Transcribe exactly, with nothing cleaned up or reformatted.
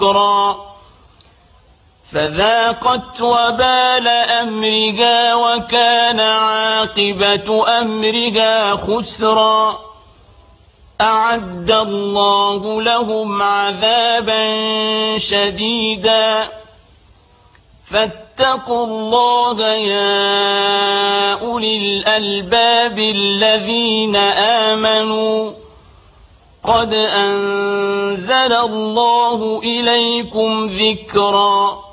ذكرا فذاقت وبال أمرها وكان عاقبة أمرها خسرا أعد الله لهم عذابا شديدا فاتقوا الله يا أولي الألباب الذين آمنوا قد أنزل الله إليكم ذكرا